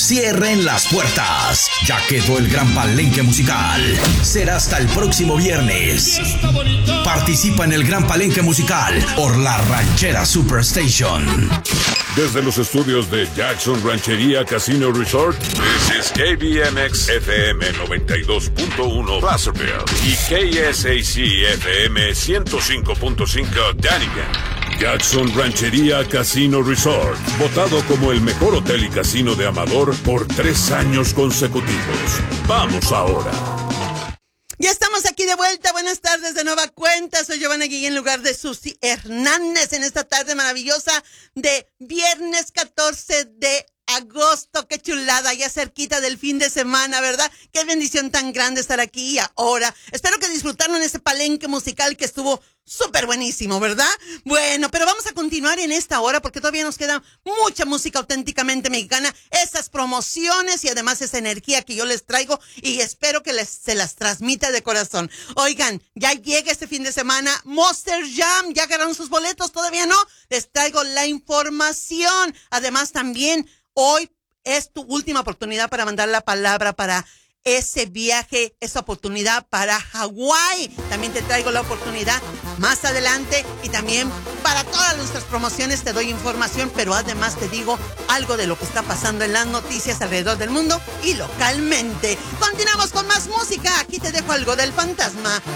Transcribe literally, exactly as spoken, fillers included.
cierren las puertas. Ya quedó el gran palenque musical. Será hasta el próximo viernes. Participa en el gran palenque musical por la Ranchera Superstation. Desde los estudios de Jackson Ranchería Casino Resort, this is K B M X F M noventa y dos punto uno Placerville y K S A C F M ciento cinco punto cinco Dunnigan. Jackson Ranchería Casino Resort, votado como el mejor hotel y casino de Amador por tres años consecutivos. Vamos ahora. Ya estamos aquí de vuelta. Buenas tardes de nueva cuenta. Soy Giovanna Guillén en lugar de Susi Hernández en esta tarde maravillosa de viernes catorce de agosto. Qué chulada, ya cerquita del fin de semana, ¿verdad? Qué bendición tan grande estar aquí y ahora. Espero que disfrutaron ese palenque musical que estuvo súper buenísimo, ¿verdad? Bueno, pero vamos a continuar en esta hora porque todavía nos queda mucha música auténticamente mexicana, esas promociones y además esa energía que yo les traigo y espero que les, se las transmita de corazón. Oigan, ya llega este fin de semana Monster Jam, ¿ya agarraron sus boletos? ¿Todavía no? Les traigo la información. Además también hoy es tu última oportunidad para mandar la palabra para ese viaje, esa oportunidad para Hawái. También te traigo la oportunidad más adelante y también para todas nuestras promociones te doy información, pero además te digo algo de lo que está pasando en las noticias alrededor del mundo y localmente. Continuamos con más música. Aquí te dejo algo del fantasma.